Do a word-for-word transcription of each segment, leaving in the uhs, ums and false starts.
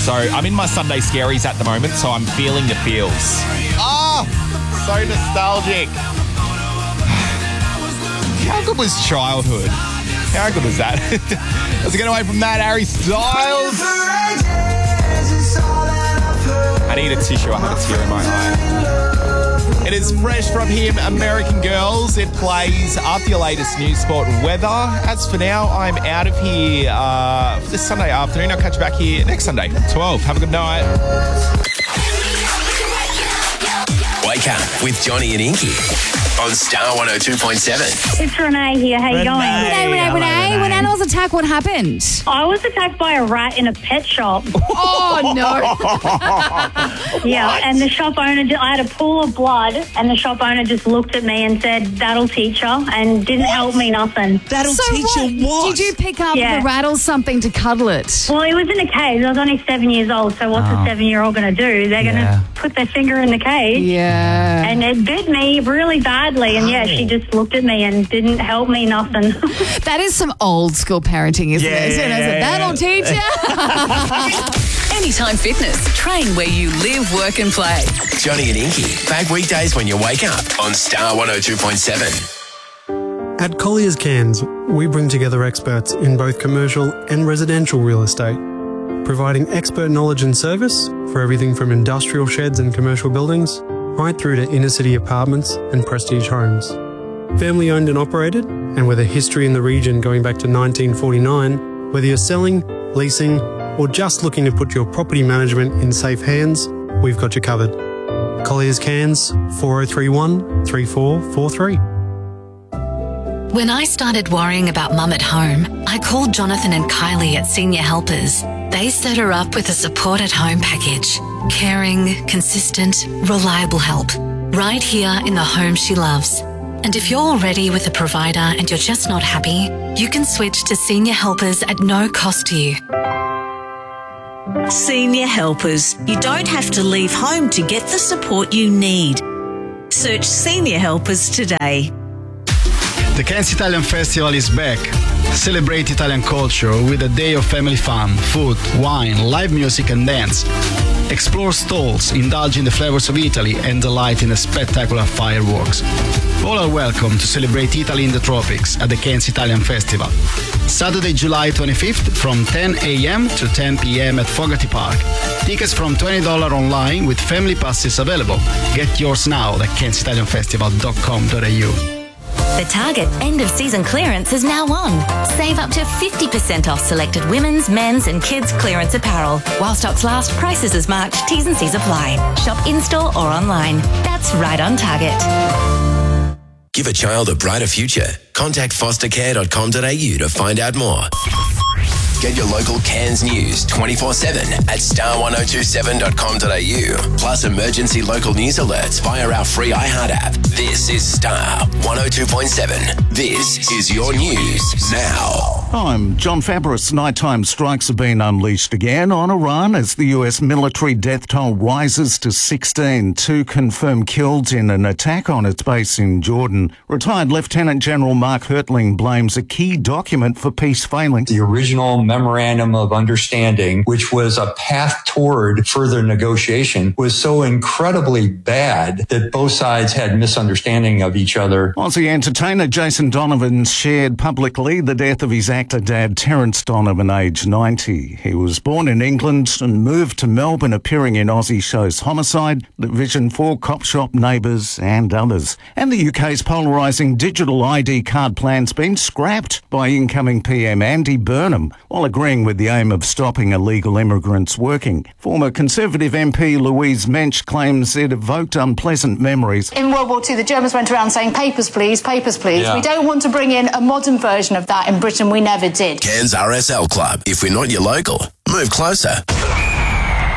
So I'm in my Sunday scaries at the moment, so I'm feeling the feels. Ah, oh, so nostalgic. How good was childhood? How good was that? Let's get away from that, Harry Styles. I need a tissue. I have a tear in my eye. It is fresh from him, American Girls. It plays after your latest news, sport, weather. As for now, I'm out of here uh, for this Sunday afternoon. I'll catch you back here next Sunday, twelve. Have a good night. Wake up with Johnny and Inky on Star one oh two point seven. It's Renee here. How you going? Renee, Renee, Renee. When animals attack, what happened? I was attacked by a rat in a pet shop. Oh, no. Yeah, and the shop owner, I had a pool of blood, and the shop owner just looked at me and said, that'll teach her, and didn't help me nothing. That'll So teach what? you what? Did you pick up Yeah. the rat or something to cuddle it? Well, it was in a cage. I was only seven years old, so what's a seven-year-old going to do? They're going to Yeah. put their finger in the cage. Yeah. And it bit me really badly, and yeah, she just looked at me and didn't help me nothing. That is some old school parenting, isn't Yeah, it? yeah, Isn't it? yeah, That'll teach you. Anytime Fitness. Train where you live, work and play. Johnny and Inky, back weekdays when you wake up on Star one oh two point seven. At Collier's Cairns, we bring together experts in both commercial and residential real estate, providing expert knowledge and service for everything from industrial sheds and commercial buildings right through to inner city apartments and prestige homes. Family owned and operated, and with a history in the region going back to nineteen forty-nine, whether you're selling, leasing, or just looking to put your property management in safe hands, we've got you covered. Collier's Cairns, four oh three one, three four four three. When I started worrying about Mum at home, I called Jonathan and Kylie at Senior Helpers. They set her up with a support at home package. Caring, consistent, reliable help. Right here in the home she loves. And if you're already with a provider and you're just not happy, you can switch to Senior Helpers at no cost to you. Senior Helpers. You don't have to leave home to get the support you need. Search Senior Helpers today. The Cairns Italian Festival is back. Celebrate Italian culture with a day of family fun, food, wine, live music and dance. Explore stalls, indulge in the flavors of Italy and delight in the spectacular fireworks. All are welcome to celebrate Italy in the tropics at the Cairns Italian Festival. Saturday, July twenty-fifth from ten a.m. to ten p.m. at Fogarty Park. Tickets from twenty dollars online with family passes available. Get yours now at cairns italian festival dot com dot a u. The Target end-of-season clearance is now on. Save up to fifty percent off selected women's, men's and kids' clearance apparel. While stocks last, prices as marked, T's and C's apply. Shop in-store or online. That's right on Target. Give a child a brighter future. Contact foster care dot com dot a u to find out more. Get your local Cairns news twenty-four seven at star one oh two seven dot com dot a u. Plus emergency local news alerts via our free iHeart app. This is Star one oh two point seven. This is your news now. I'm John Fabris. Nighttime strikes have been unleashed again on Iran as the U S military death toll rises to sixteen. Two confirmed killed in an attack on its base in Jordan. Retired Lieutenant General Mark Hertling blames a key document for peace failing. The original memorandum of understanding, which was a path toward further negotiation, was so incredibly bad that both sides had misunderstanding of each other. Aussie entertainer Jason Donovan shared publicly the death of his actor dad Terence Donovan, aged ninety. He was born in England and moved to Melbourne, appearing in Aussie shows Homicide, The Vision four, Cop Shop, Neighbours and others. And the U K's polarising digital I D card plan's been scrapped by incoming P M Andy Burnham, while agreeing with the aim of stopping illegal immigrants working. Former Conservative M P Louise Mensch claims it evoked unpleasant memories. In World War Two, the Germans went around saying, papers please, papers please. Yeah. We don't want to bring in a modern version of that in Britain. We never did. Cairns R S L Club. If we're not your local, move closer.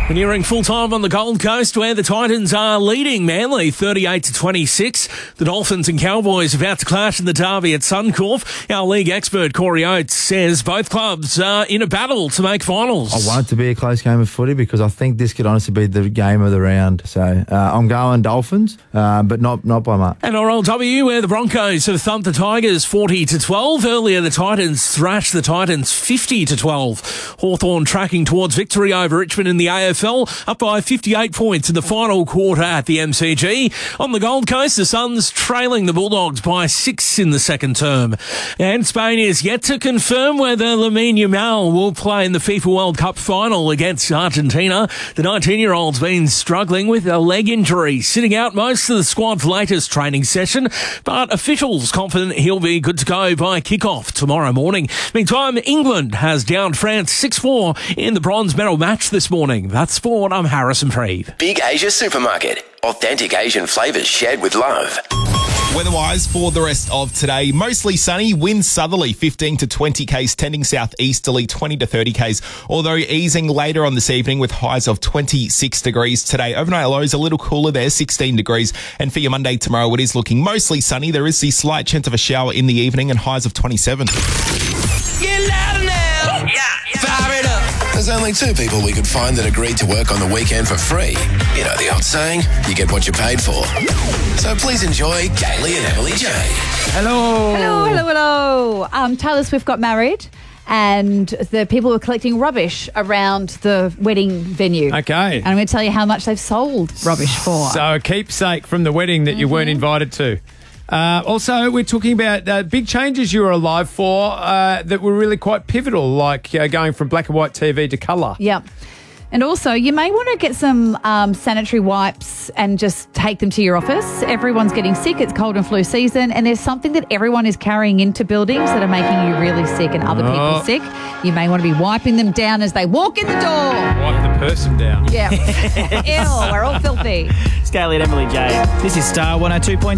We're nearing full time on the Gold Coast where the Titans are leading Manly thirty-eight to twenty-six. The Dolphins and Cowboys about to clash in the derby at Suncorp. Our league expert Corey Oates says both clubs are in a battle to make finals. I want it to be a close game of footy because I think this could honestly be the game of the round. So uh, I'm going Dolphins, uh, but not not by much. And R L W where the Broncos have thumped the Tigers forty to twelve. Earlier the Titans thrashed the Titans fifty to twelve. Hawthorn tracking towards victory over Richmond in the A F L, up by fifty-eight points in the final quarter at the M C G. On the Gold Coast, the Suns trailing the Bulldogs by six in the second term. And Spain is yet to confirm whether Lamine Yamal will play in the FIFA World Cup final against Argentina. The nineteen-year-old's been struggling with a leg injury, sitting out most of the squad's latest training session, but officials confident he'll be good to go by kick-off tomorrow morning. Meantime, England has downed France six four in the bronze medal match this morning. That's sport. I'm Harrison Preeve. Big Asia Supermarket. Authentic Asian flavours shared with love. Weather-wise for the rest of today, mostly sunny, winds southerly fifteen to twenty k's, tending southeasterly twenty to thirty k's, although easing later on this evening with highs of twenty-six degrees today. Overnight lows a little cooler there, sixteen degrees. And for your Monday tomorrow, it is looking mostly sunny. There is the slight chance of a shower in the evening and highs of twenty-seven. Get louder now. Yeah, fire it up. There's only two people we could find that agreed to work on the weekend for free. You know the old saying, you get what you paid for. So please enjoy Kaylee and Emily J. Hello. Hello, hello, hello. Um, Taylor Swift got married and the people were collecting rubbish around the wedding venue. Okay. And I'm going to tell you how much they've sold rubbish for. So a keepsake from the wedding that you mm-hmm. weren't invited to. Uh, also, we're talking about uh, big changes you were alive for uh, that were really quite pivotal, like uh, going from black and white T V to colour. Yep. And also, you may want to get some um, sanitary wipes and just take them to your office. Everyone's getting sick. It's cold and flu season. And there's something that everyone is carrying into buildings that are making you really sick and other people Oh. sick. You may want to be wiping them down as they walk in the door. Wipe the person down. Yeah. Ew, we're all filthy. Scaly and Emily J. This is Star one oh two point